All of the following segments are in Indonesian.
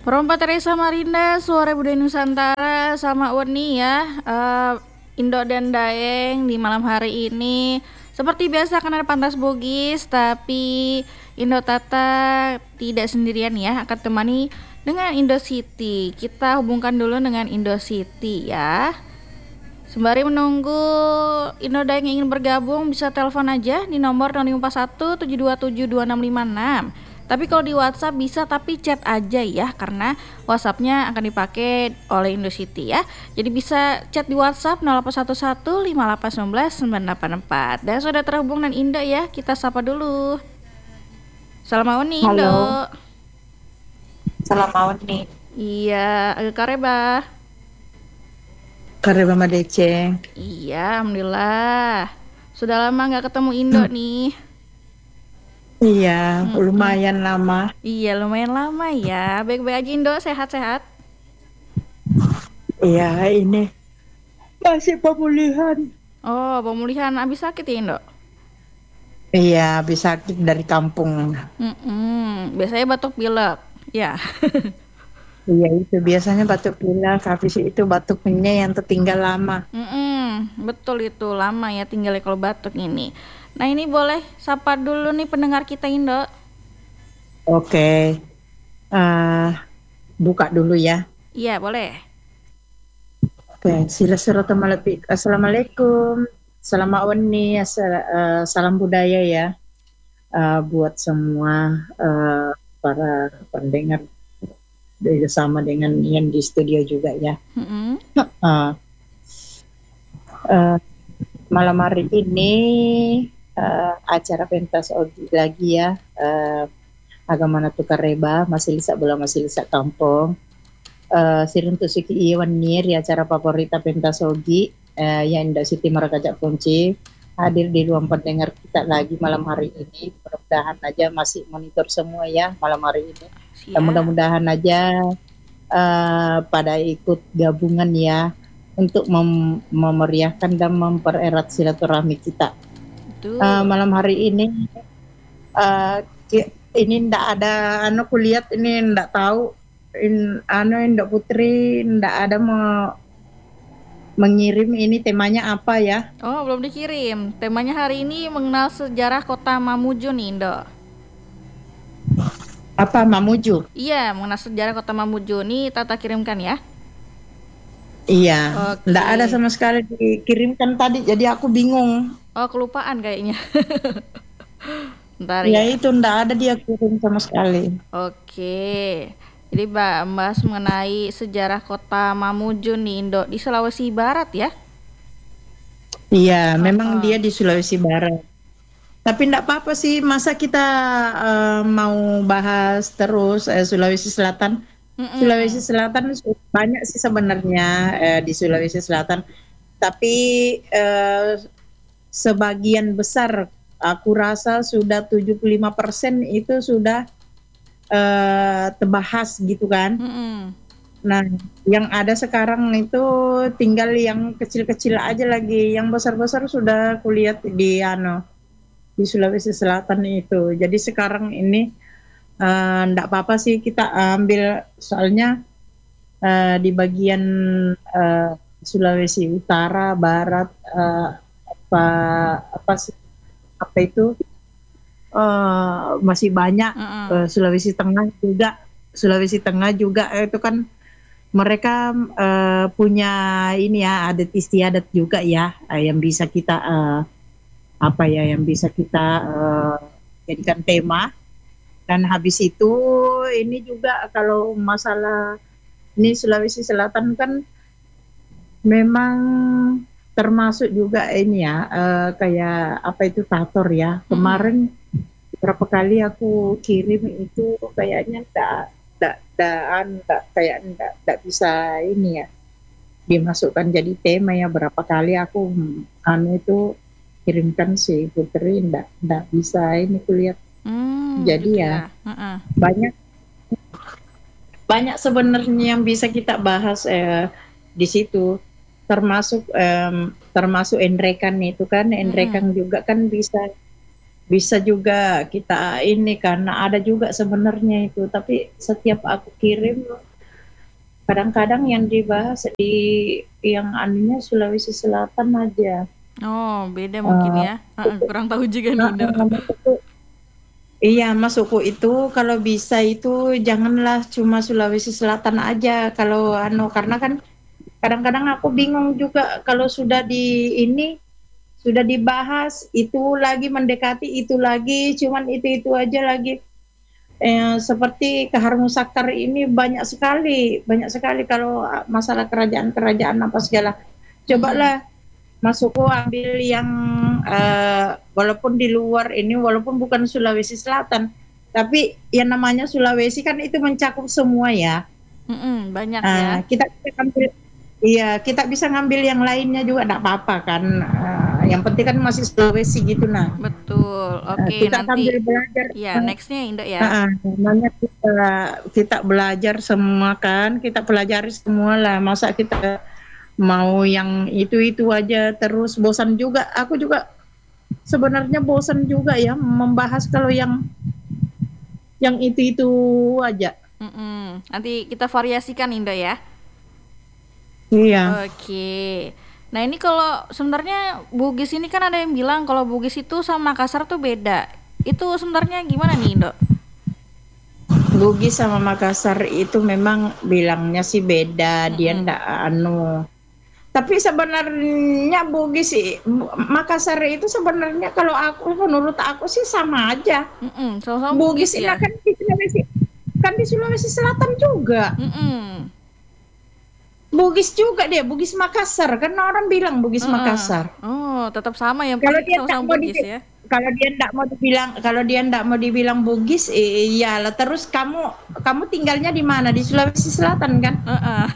Perompak Teresa Marinda, Suara Budaya Nusantara sama Uni ya. Indo dan Daeng di malam hari ini seperti biasa akan ada Pantas Bugis, tapi Indo Tata tidak sendirian ya, akan temani dengan Indo City. Kita hubungkan dulu dengan Indo City ya. Sembari menunggu Indo Daeng yang ingin bergabung, bisa telepon aja di nomor 0541 727 2656. Tapi kalau di WhatsApp bisa, tapi chat aja ya, karena WhatsAppnya akan dipakai oleh Indosity ya. Jadi bisa chat di WhatsApp 0811 5819 984. Dan sudah terhubung dengan Indo ya, kita sapa dulu. Salam Uni Indo. Halo, salam awal nih. Iya, agak kareba. Karena Mama Deceng. Iya, alhamdulillah. Sudah lama nggak ketemu Indo nih. Iya, lumayan lama. Iya, lumayan lama ya. Baik-baik aja Indo, sehat-sehat. Iya, ini masih pemulihan. Oh, pemulihan abis sakit ya Indo? Iya, habis sakit dari kampung. Biasanya batuk pilek. Ya. Iya, itu biasanya batuk pilek, habis itu batuknya yang tertinggal lama. Betul itu, lama ya tinggalnya kalau batuk ini. Nah, ini boleh sapa dulu nih pendengar kita Indo. Oke, buka dulu ya. Iya, boleh. Oke, Assalamualaikum. Selamat Uni, salam budaya ya. Buat semua para pendengar bersama dengan yang di studio juga ya. Malam hari ini acara pentas lagi ya, agama tukar reba masih lisak bola masih lisak kampung. Siruntuk Suki Iwan Nir ya, acara favorita pentas ogi yang Indah Siti Marakajak Kunci hadir di ruang pendengar kita lagi malam hari ini. Mudah-mudahan aja masih monitor semua ya malam hari ini. Dan mudah-mudahan aja pada ikut gabungan ya untuk memeriahkan dan mempererat silaturahmi kita. Malam hari ini ini ndak ada kulihat ini ndak tahu Indah Putri ndak ada mengirim ini temanya apa ya? Oh, belum dikirim. Temanya hari ini mengenal sejarah kota Mamuju nih Indo. Apa Mamuju? Iya, mengenal sejarah kota Mamuju nih Tata kirimkan ya. Iya, nggak ada sama sekali dikirimkan tadi, jadi aku bingung. Oh, kelupaan kayaknya. Bentar ya. Itu nggak ada dia kirim sama sekali. Oke, jadi bahas mengenai sejarah kota Mamuju nih Indo di Sulawesi Barat ya. Iya, memang dia di Sulawesi Barat. Tapi enggak apa-apa sih, masa kita mau bahas terus Sulawesi Selatan. Sulawesi Selatan banyak sih sebenarnya di Sulawesi Selatan. Tapi sebagian besar, aku rasa sudah 75% itu sudah terbahas gitu kan. Nah, yang ada sekarang itu tinggal yang kecil-kecil aja lagi, yang besar-besar sudah kulihat di Sulawesi Selatan itu. Jadi sekarang ini enggak apa-apa sih kita ambil, soalnya di bagian Sulawesi Utara, Barat, apa itu masih banyak. Sulawesi Tengah juga itu kan mereka punya ini ya, adat istiadat juga ya, yang bisa kita jadikan tema. Dan habis itu ini juga kalau masalah ini Sulawesi Selatan kan memang termasuk juga ini ya, kayak apa itu Tator ya. Kemarin berapa kali aku kirim itu kayaknya enggak bisa ini ya dimasukkan jadi tema ya. Berapa kali aku itu kirimkan si Putri enggak bisa ini kulihat. Jadi gitu ya. Banyak sebenarnya yang bisa kita bahas di situ, termasuk Enrekan itu kan. Enrekan juga kan bisa bisa juga kita ini karena ada juga sebenarnya itu, tapi setiap aku kirim kadang-kadang yang dibahas di yang anunya Sulawesi Selatan aja. Oh, beda mungkin Eh, ya. Kurang tahu juga nih, Indo. maksudku, iya masukku itu kalau bisa itu janganlah cuma Sulawesi Selatan aja kalau karena kan kadang-kadang aku bingung juga kalau sudah di ini sudah dibahas itu lagi mendekati itu lagi cuman itu aja lagi. Seperti Kaharmu Sakar ini banyak sekali kalau masalah kerajaan-kerajaan apa segala. Mm-mm. Cobalah masukku ambil yang walaupun di luar ini, walaupun bukan Sulawesi Selatan, tapi yang namanya Sulawesi kan itu mencakup semua ya. Mm-mm, banyak ya. Kita bisa ambil, iya kita bisa ngambil yang lainnya juga, tidak apa-apa kan. Yang penting kan masih Sulawesi gitu nah. Betul. Oke, Kita nanti sambil belajar. ya nextnya Indo ya. Namanya kita belajar semua kan, kita pelajari semua lah. Masa kita mau yang itu aja terus bosan juga. Aku juga sebenarnya bosan juga ya membahas kalau yang itu aja. Mm-mm. Nanti kita variasikan Indo ya. Iya. Oke. Nah ini kalau sebenarnya Bugis ini kan ada yang bilang kalau Bugis itu sama Makassar tuh beda. Itu sebenarnya gimana nih Indo? Bugis sama Makassar itu memang bilangnya sih beda, dia Mm-mm. ndak tapi sebenarnya Bugis sih, Makassar itu sebenarnya kalau menurut aku sih sama aja. Mm-mm. Sama-sama Bugis Bugis ini ya. kan di Sulawesi Selatan juga. Mm-mm. Bugis juga dia, Bugis Makassar. Karena orang bilang Bugis Heeh. Makassar. Oh, tetap sama yang Kalau penting dia tidak sama-sama mau Bugis ya. kalau dia tidak mau dibilang Bugis, iyalah terus kamu tinggalnya di mana? Di Sulawesi Selatan kan? Heeh.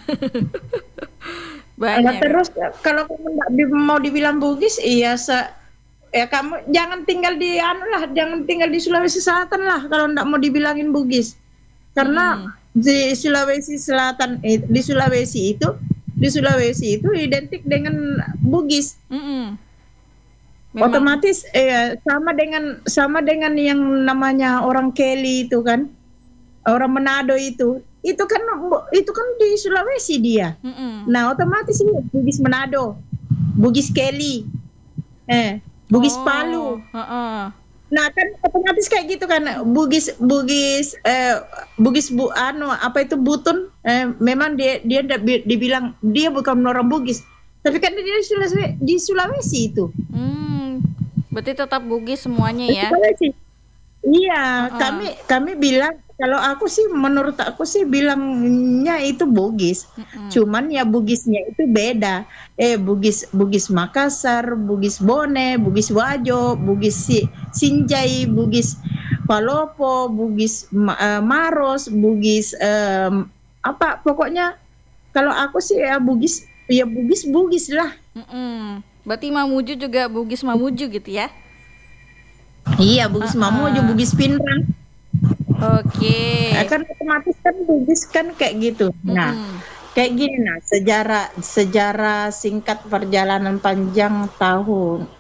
Lah Banyak. terus kalau kamu nggak mau dibilang Bugis, iya ya kamu jangan tinggal di jangan tinggal di Sulawesi Selatan lah kalau nggak mau dibilangin Bugis. Karena Mm-mm. di Sulawesi Selatan di Sulawesi itu identik dengan Bugis. Mm-mm. Memang. Otomatis sama dengan yang namanya orang Kelly itu kan, orang Manado itu kan di Sulawesi dia. Mm-mm. Nah, otomatis ini Bugis Manado, Bugis Kelly, Bugis Palu. Oh, heeh. Nah, kan otomatis kayak gitu kan. Bugis Bugis Bugis apa itu Butun, memang dia dibilang dia bukan orang Bugis. Tapi kan dia di Sulawesi itu. Berarti tetap Bugis semuanya Di ya. Sulawesi. Iya, Heeh. kami bilang kalau menurut aku sih bilangnya itu Bugis. Mm-mm. Cuman ya Bugisnya itu beda. Bugis Bugis Makassar, Bugis Bone, Bugis Wajo, Bugis Sinjai, Bugis Palopo, Bugis Maros, Bugis apa pokoknya kalau aku sih ya Bugis lah. Mm-mm. Berarti Mamuju juga Bugis Mamuju gitu ya. Iya, Bugis Mamuju, Heeh. Bugis Pinrang. Oke. Kan otomatis kan Bugis kan kayak gitu. Nah, Mm-mm. kayak gini nah, sejarah singkat perjalanan panjang tahun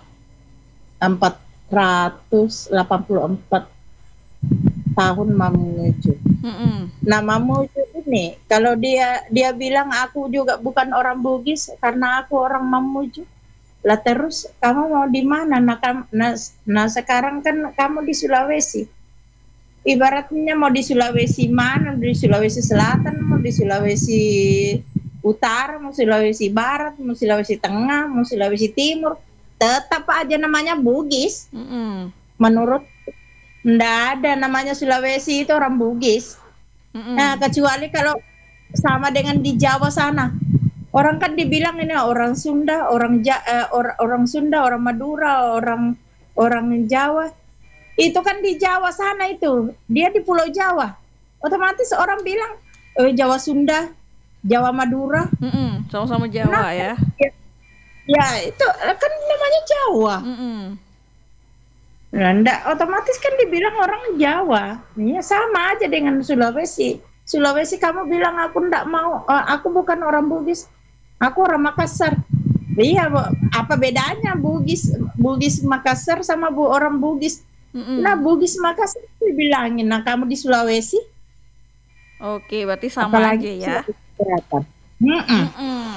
484 tahun Mamuju. Mm-mm. Nah, Mamuju ini kalau dia bilang aku juga bukan orang Bugis karena aku orang Mamuju. Lah terus kamu mau di mana? Nah, sekarang kan kamu di Sulawesi. Ibaratnya mau di Sulawesi mana, di Sulawesi Selatan, mau di Sulawesi Utara, mau Sulawesi Barat, mau Sulawesi Tengah, mau Sulawesi Timur, tetap aja namanya Bugis. Mm-mm. Menurut ndak ada namanya Sulawesi itu orang Bugis. Nah, Mm-mm. kecuali kalau sama dengan di Jawa sana. Orang kan dibilang ini orang Sunda, orang Sunda, orang Madura, orang Jawa. Itu kan di Jawa sana itu. Dia di Pulau Jawa. Otomatis orang bilang Jawa Sunda, Jawa Madura. Mm-mm. Sama-sama Jawa Kenapa? ya. Ya, itu kan namanya Jawa. Mm-mm. Nah, otomatis kan dibilang orang Jawa. Ya sama aja dengan Sulawesi. Sulawesi kamu bilang aku ndak mau, aku bukan orang Bugis. Aku orang Makassar. Iya, apa bedanya Bugis Makassar sama orang Bugis? Mm-mm. Nah, Bugis Makassar bilangin, nah kamu di Sulawesi, Oke, berarti sama apalagi aja ya. Sulawesi Selatan. Mm-mm. Mm-mm.